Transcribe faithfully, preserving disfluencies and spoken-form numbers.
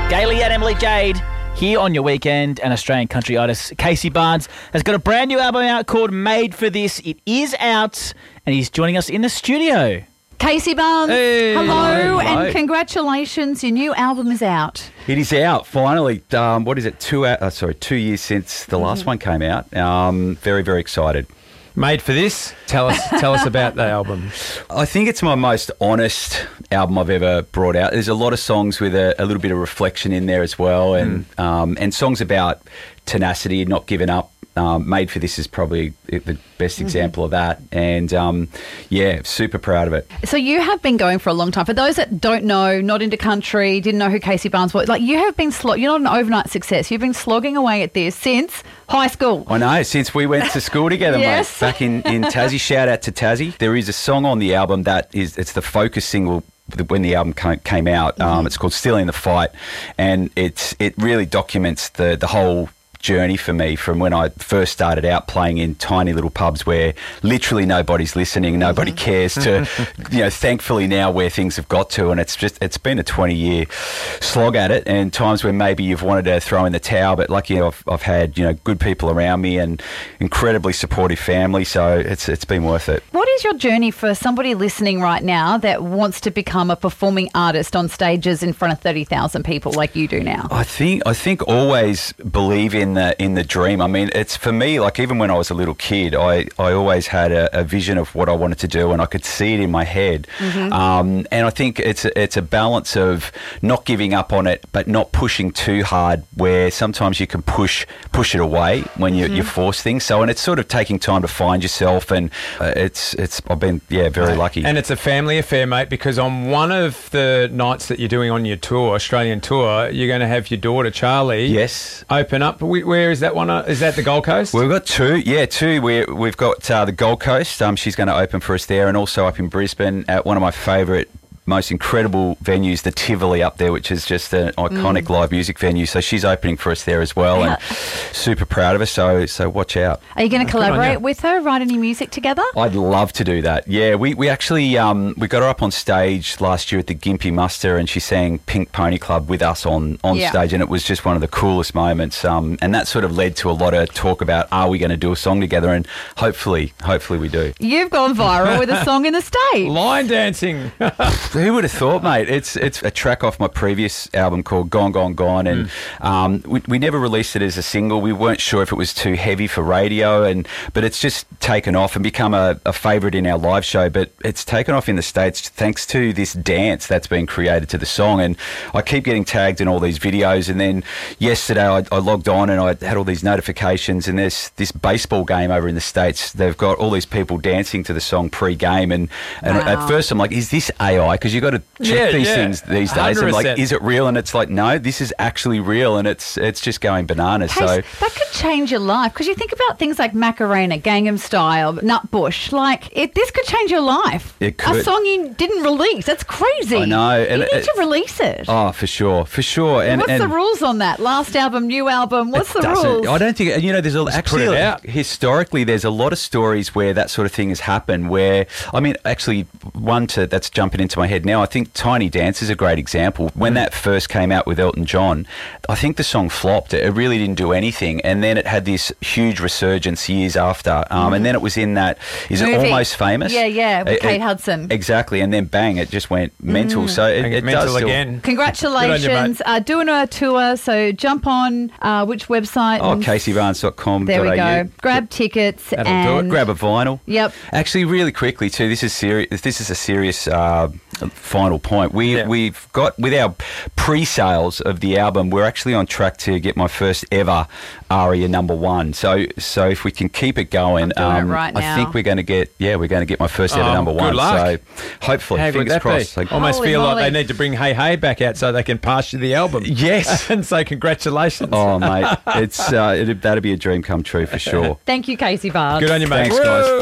Gailey and Emily Jade here on your weekend, and Australian country artist Casey Barnes has got a brand new album out called Made for This. It is out, and he's joining us in the studio. Casey Barnes, hey, hello, hello, and hello. Congratulations, your new album is out. It is out, finally. Um, what is it, two uh, sorry, two years since the last mm-hmm. one came out. Um, very, very excited. Made for This. Tell us tell us about the album. I think it's my most honest album I've ever brought out. There's a lot of songs with a, a little bit of reflection in there as well, and mm. um, and songs about tenacity and not giving up. Um, Made for This is probably the best mm-hmm. example of that, and um, yeah, super proud of it. So you have been going for a long time. For those that don't know, not into country, didn't know who Casey Barnes was, like you have been, slog- you're not an overnight success. You've been slogging away at this since high school. I know, since we went to school together, yes. mate. Back in, in Tassie. Shout out to Tassie. There is a song on the album that is, it's the focus single when the album came out. Um, mm-hmm. It's called Still in the Fight, and it's it really documents the the whole journey for me from when I first started out playing in tiny little pubs where literally nobody's listening, nobody cares, to, you know, thankfully now where things have got to, and it's just, it's been a twenty year slog at it, and times when maybe you've wanted to throw in the towel, but lucky I've, I've had, you know, good people around me and incredibly supportive family, so it's it's been worth it. What is your journey for somebody listening right now that wants to become a performing artist on stages in front of thirty thousand people like you do now? I think I think always believe in the in the dream. I mean, it's for me, like even when I was a little kid, I, I always had a, a vision of what I wanted to do, and I could see it in my head. Mm-hmm. Um, and I think it's a, it's a balance of not giving up on it, but not pushing too hard, where sometimes you can push push it away when you, mm-hmm. you force things. So, and it's sort of taking time to find yourself, and uh, it's it's I've been yeah very lucky. And it's a family affair, mate, because on one of the nights that you're doing on your tour, Australian tour, you're going to have your daughter Charlie. Yes. Open up. Where is that one? Is that the Gold Coast? We've got two, yeah, two. We're, we've got uh, the Gold Coast. Um, she's going to open for us there, and also up in Brisbane at one of my favourite, most incredible venues, the Tivoli up there, which is just an iconic mm. live music venue. So she's opening for us there as well, yeah. and super proud of her. So so watch out. Are you going to collaborate with her, write any music together? I'd love to do that. Yeah, we we actually um, we got her up on stage last year at the Gympie Muster, and she sang Pink Pony Club with us on on yeah. stage, and it was just one of the coolest moments. Um, and that sort of led to a lot of talk about, are we going to do a song together? And hopefully, hopefully we do. You've gone viral with a song in the States. Line dancing. Who would have thought, mate? It's it's a track off my previous album called Gone, Gone, Gone, and mm. um, we, we never released it as a single. We weren't sure if it was too heavy for radio, and but it's just taken off and become a, a favourite in our live show. But it's taken off in the States thanks to this dance that's been created to the song, and I keep getting tagged in all these videos. And then yesterday I, I logged on and I had all these notifications, and there's this baseball game over in the States. They've got all these people dancing to the song pre-game, and, and wow. at first I'm like, is this A I? Because you've got to check yeah, these yeah. things these days. I'm like, is it real? And it's like, no, this is actually real, and it's it's just going bananas. Hey, so that could change your life, because you think about things like Macarena, Gangnam Style, Nutbush. Like, it, this could change your life. It could. A song you didn't release. That's crazy. I know. You and need it, to release it. Oh, for sure, for sure. And what's and the rules on that? Last album, new album. What's the rules? I don't think. You know, there's a, actually put it out. historically there's a lot of stories where that sort of thing has happened. Where I mean, actually, one to that's jumping into my head now. I think Tiny Dance is a great example. When mm. that first came out with Elton John, I think the song flopped. It really didn't do anything, and then it had this huge resurgence years after. Um, mm. And then it was in that, is Movie. it Almost Famous? Yeah, yeah, with it, Kate it, Hudson. Exactly, and then bang, it just went mental. Mm. So it, it mental does still, again. Congratulations. On you, uh, doing a tour, so jump on uh, which website? Oh, casey barnes dot com. There we go. Grab tickets. That'll and do it. Grab a vinyl. Yep. Actually, really quickly too, this is serious. This is a serious uh, final point. We, yeah. We've got, with our pre-sales of the album, we're actually on track to get my first ever ARIA number one. So so if we can keep it going, um, it right I think we're going to get, yeah, we're going to get my first ever oh, number good one. Luck. So hopefully, How fingers crossed. I almost Holy feel moly. like they need to bring Hey Hey back out so they can pass you the album. Yes. And say congratulations. Oh, mate, it's uh, it'd, that'd be a dream come true for sure. Thank you, Casey Barnes. Good on you, mate. Thanks, guys.